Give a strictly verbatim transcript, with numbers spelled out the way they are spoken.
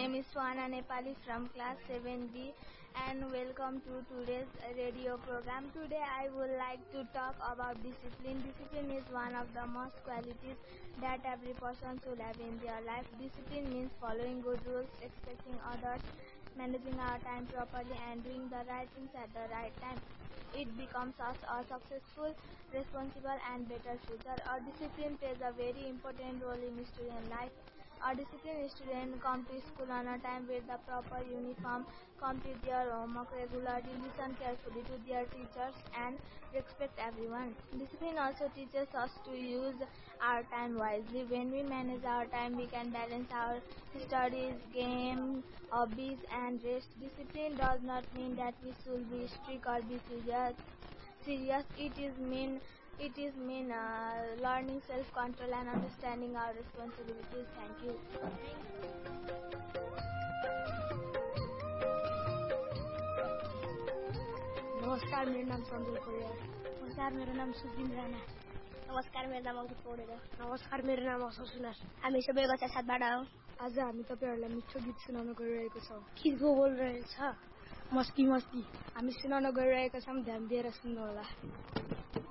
name is Swana Nepali from class seven D and welcome to today's radio program. Today I would like to talk about discipline. Discipline is one of the most qualities that every person should have in their life. Discipline means following good rules, respecting others, managing our time properly and doing the right things at the right time. It becomes us a successful, responsible and better future. Our discipline plays a very important role in student life. A disciplined student come to school on a time with the proper uniform, complete their homework regularly, listen carefully to their teachers and respect everyone. Discipline also teaches us to use our time wisely. When we manage our time, we can balance our studies, games, hobbies and rest. Discipline does not mean that we should be strict or be serious. Serious. It is mean It is mean uh, learning self-control and understanding our responsibilities. Thank you. नमस्कार, मेरा नाम Sanjay Korea. नमस्कार, मेरा नाम सुदिन राणा। नमस्कार, मेरो नाम अंकित पौडेल। नमस्कार, मेरो नाम अशोक सुनार। हामी सबै कक्षा सातबाट हौ। आज हामी तपाईहरुलाई मिठो गीत सुनाउन गइरहेको छौं। गीतको बोलिरहेछ मस्ती मस्ती। हामी सुनाउन गइरहेका छौं, ध्यान दिएर सुन्नु होला।